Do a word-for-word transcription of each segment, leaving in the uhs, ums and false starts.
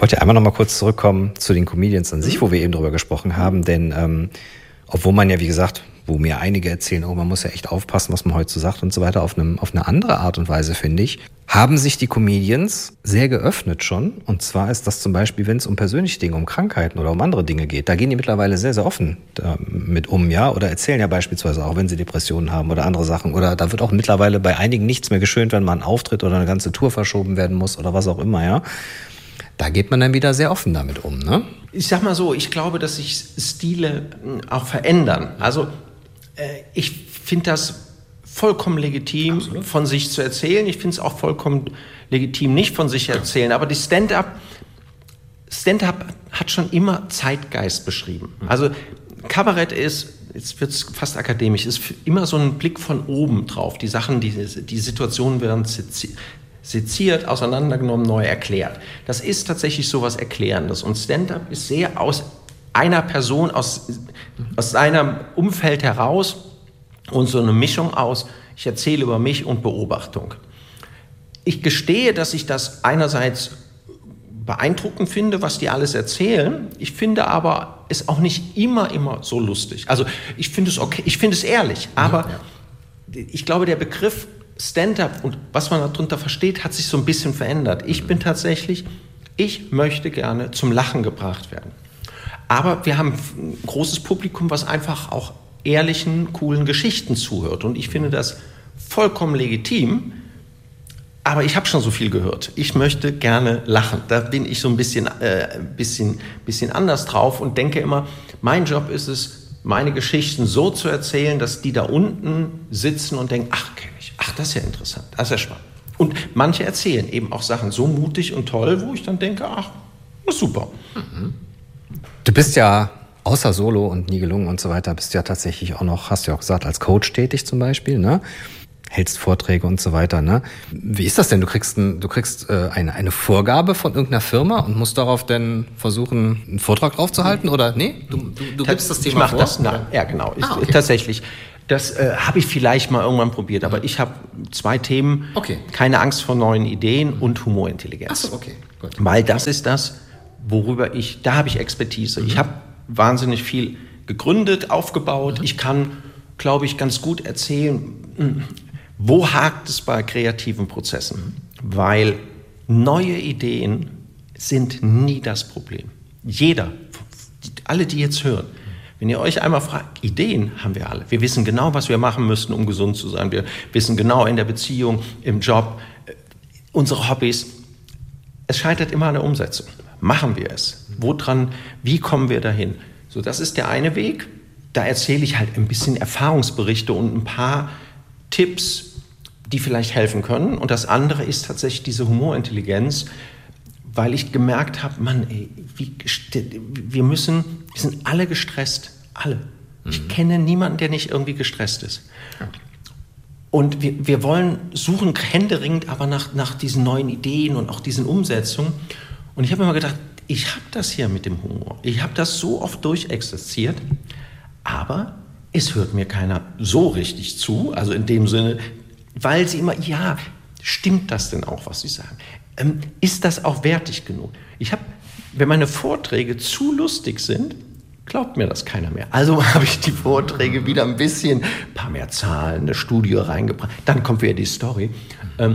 Ich wollte ja einmal noch mal kurz zurückkommen zu den Comedians an sich, wo wir eben drüber gesprochen haben, denn ähm, obwohl man ja, wie gesagt, wo mir einige erzählen, oh, man muss ja echt aufpassen, was man heute so sagt und so weiter, auf, einem, auf eine andere Art und Weise, finde ich, haben sich die Comedians sehr geöffnet schon. Und zwar ist das zum Beispiel, wenn es um persönliche Dinge, um Krankheiten oder um andere Dinge geht, da gehen die mittlerweile sehr, sehr offen mit um, ja, oder erzählen ja beispielsweise auch, wenn sie Depressionen haben oder andere Sachen. Oder da wird auch mittlerweile bei einigen nichts mehr geschönt, wenn mal ein Auftritt oder eine ganze Tour verschoben werden muss oder was auch immer, ja. Da geht man dann wieder sehr offen damit um, ne? Ich sag mal so, ich glaube, dass sich Stile auch verändern. Also ich finde das vollkommen legitim, Absolut. Von sich zu erzählen. Ich finde es auch vollkommen legitim, nicht von sich erzählen. Aber die Stand-up, Stand-up hat schon immer Zeitgeist beschrieben. Also Kabarett ist, jetzt wird es fast akademisch, ist immer so ein Blick von oben drauf. Die Sachen, die, die Situationen werden seziert, auseinandergenommen, neu erklärt. Das ist tatsächlich so was Erklärendes. Und Stand-up ist sehr aus einer Person, aus, aus seinem Umfeld heraus und so eine Mischung aus, ich erzähle über mich und Beobachtung. Ich gestehe, dass ich das einerseits beeindruckend finde, was die alles erzählen. Ich finde aber es auch nicht immer, immer so lustig. Also ich finde es okay, ich finde es ehrlich, aber ja, ja. Ich glaube, der Begriff Stand-up und was man darunter versteht, hat sich so ein bisschen verändert. Ich bin tatsächlich, ich möchte gerne zum Lachen gebracht werden. Aber wir haben ein großes Publikum, was einfach auch ehrlichen, coolen Geschichten zuhört. Und ich finde das vollkommen legitim. Aber ich habe schon so viel gehört. Ich möchte gerne lachen. Da bin ich so ein bisschen, äh, bisschen, bisschen anders drauf und denke immer, mein Job ist es, meine Geschichten so zu erzählen, dass die da unten sitzen und denken, ach, kenne ich, ach, das ist ja interessant, das ist ja spannend. Und manche erzählen eben auch Sachen so mutig und toll, wo ich dann denke, ach, super. Mhm. Du bist ja außer Solo und Nie gelungen und so weiter, bist du ja tatsächlich auch noch, hast du ja auch gesagt, als Coach tätig zum Beispiel, ne? Hältst Vorträge und so weiter, ne? Wie ist das denn? Du kriegst, ein, du kriegst äh, eine, eine Vorgabe von irgendeiner Firma und musst darauf dann versuchen, einen Vortrag drauf zu halten, oder? Nee? Du, du, du gibst das Thema ich mach vor? Das, na, ja, genau. Ich, ah, okay. Tatsächlich. Das äh, habe ich vielleicht mal irgendwann probiert, aber ich habe zwei Themen. Okay. Keine Angst vor neuen Ideen und Humorintelligenz. Ach so, okay. Gut. Weil das ist das, worüber ich, da habe ich Expertise. Mhm. Ich habe wahnsinnig viel gegründet, aufgebaut. Mhm. Ich kann, glaube ich, ganz gut erzählen, wo hakt es bei kreativen Prozessen. Mhm. Weil neue Ideen sind nie das Problem. Jeder, alle, die jetzt hören, wenn ihr euch einmal fragt, Ideen haben wir alle. Wir wissen genau, was wir machen müssen, um gesund zu sein. Wir wissen genau in der Beziehung, im Job, unsere Hobbys. Es scheitert immer an der Umsetzung. Machen wir es? Woran, wie kommen wir dahin? So, das ist der eine Weg. Da erzähle ich halt ein bisschen Erfahrungsberichte und ein paar Tipps, die vielleicht helfen können. Und das andere ist tatsächlich diese Humorintelligenz, weil ich gemerkt habe, Mann, ey, wie, wir müssen, wir sind alle gestresst, alle. Mhm. Ich kenne niemanden, der nicht irgendwie gestresst ist. Ja. Und wir, wir wollen, suchen händeringend aber nach, nach diesen neuen Ideen und auch diesen Umsetzungen. Und ich habe mir mal gedacht, ich habe das hier mit dem Humor. Ich habe das so oft durchexerziert, aber es hört mir keiner so richtig zu, also in dem Sinne, weil sie immer, ja, stimmt das denn auch, was sie sagen? Ähm, ist das auch wertig genug? Ich habe, wenn meine Vorträge zu lustig sind, glaubt mir das keiner mehr. Also habe ich die Vorträge wieder ein bisschen, ein paar mehr Zahlen, eine Studie reingebracht. Dann kommt wieder die Story. Ähm,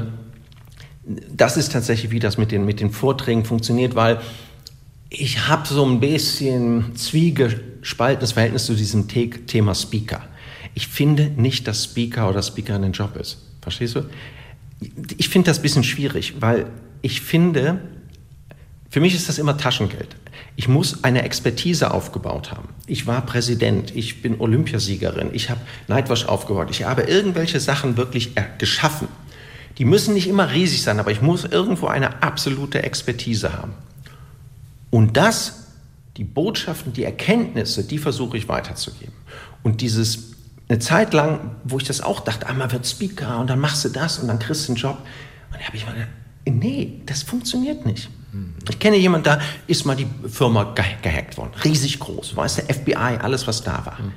das ist tatsächlich, wie das mit den, mit den Vorträgen funktioniert, weil ich habe so ein bisschen zwiegespaltenes Verhältnis zu diesem The- Thema Speaker. Ich finde nicht, dass Speaker oder Speakerin ein Job ist. Verstehst du? Ich finde das ein bisschen schwierig, weil ich finde, für mich ist das immer Taschengeld. Ich muss eine Expertise aufgebaut haben. Ich war Präsident, ich bin Olympiasiegerin, ich habe Nightwatch aufgebaut, ich habe irgendwelche Sachen wirklich geschaffen. Die müssen nicht immer riesig sein, aber ich muss irgendwo eine absolute Expertise haben. Und das, die Botschaften, die Erkenntnisse, die versuche ich weiterzugeben. Und dieses, eine Zeit lang, wo ich das auch dachte, einmal wird Speaker und dann machst du das und dann kriegst du einen Job. Und da habe ich mal gedacht, nee, das funktioniert nicht. Ich kenne jemanden, da ist mal die Firma ge- gehackt worden. Riesig groß, weißt du, F B I, alles was da war.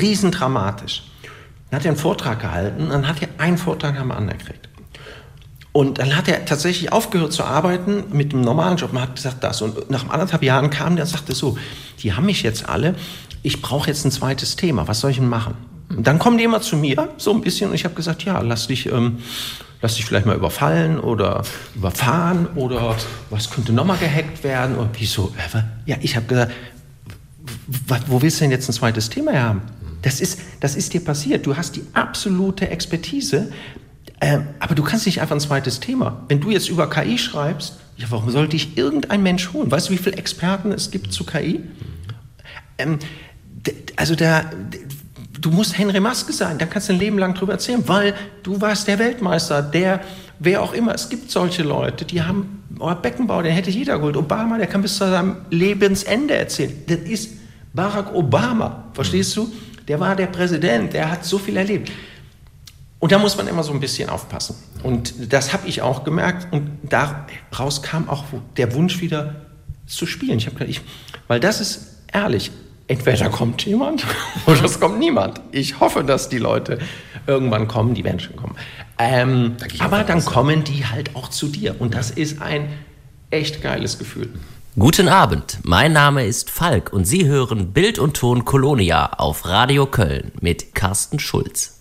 Riesendramatisch. Dann hat er einen Vortrag gehalten und dann hat er einen Vortrag am anderen gekriegt. Und dann hat er tatsächlich aufgehört zu arbeiten mit einem normalen Job. Man hat gesagt, das. Und nach anderthalb Jahren kam der und sagte so, die haben mich jetzt alle, ich brauche jetzt ein zweites Thema, was soll ich denn machen? Und dann kommen die immer zu mir, so ein bisschen, und ich habe gesagt, ja, lass dich, ähm, lass dich vielleicht mal überfallen oder überfahren oder was könnte nochmal gehackt werden? Und wieso? Ja, ich habe gesagt, wo willst du denn jetzt ein zweites Thema haben? Das ist, das ist dir passiert. Du hast die absolute Expertise, ähm, aber du kannst nicht einfach ein zweites Thema. Wenn du jetzt über K I schreibst, ja, warum sollte ich irgendein Mensch holen? Weißt du, wie viele Experten es gibt zu K I? Ähm, d- also da, d- du musst Henry Maske sein, da kannst du ein Leben lang drüber erzählen, weil du warst der Weltmeister, der, wer auch immer. Es gibt solche Leute, die haben, oh, Beckenbauer, den hätte jeder geholt. Obama, der kann bis zu seinem Lebensende erzählen. Das ist Barack Obama, verstehst du? Der war der Präsident, der hat so viel erlebt. Und da muss man immer so ein bisschen aufpassen. Und das habe ich auch gemerkt. Und daraus kam auch der Wunsch wieder zu spielen. Ich habe gedacht, ich, weil das ist ehrlich, entweder kommt jemand oder es kommt niemand. Ich hoffe, dass die Leute irgendwann kommen, die werden schon kommen. Ähm, aber dann kommen die halt auch zu dir. Und das ist ein echt geiles Gefühl. Guten Abend, mein Name ist Falk und Sie hören Bild und Ton Kolonia auf Radio Köln mit Carsten Schulz.